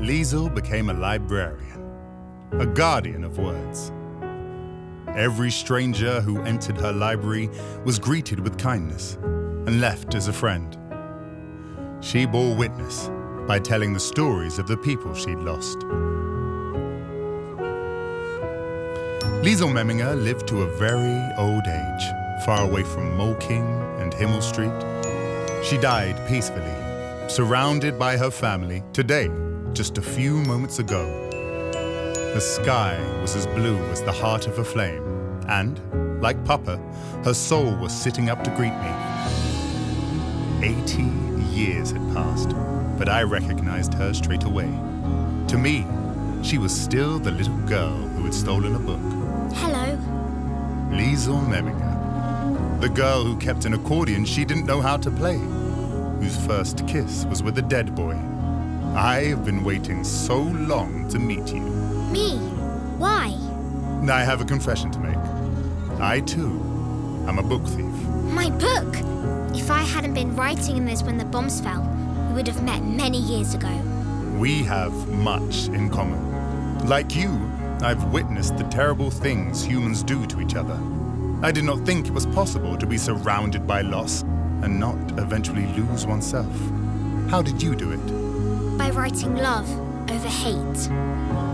Liesel became a librarian, a guardian of words. Every stranger who entered her library was greeted with kindness and left as a friend. She bore witness by telling the stories of the people she'd lost. Liesel Memminger lived to a very old age, far away from Moleking and Himmel Street. She died peacefully, surrounded by her family, today, just a few moments ago. The sky was as blue as the heart of a flame, and, like Papa, her soul was sitting up to greet me. 80 years had passed, but I recognized her straight away. To me, she was still the little girl who had stolen a book. Hello. Liesel Memminger, the girl who kept an accordion she didn't know how to play, whose first kiss was with a dead boy. I've been waiting so long to meet you. Me? Why? I have a confession to make. I, too, am a book thief. My book! If I hadn't been writing in this when the bombs fell, we would have met many years ago. We have much in common. Like you, I've witnessed the terrible things humans do to each other. I did not think it was possible to be surrounded by loss and not eventually lose oneself. How did you do it? By writing love over hate.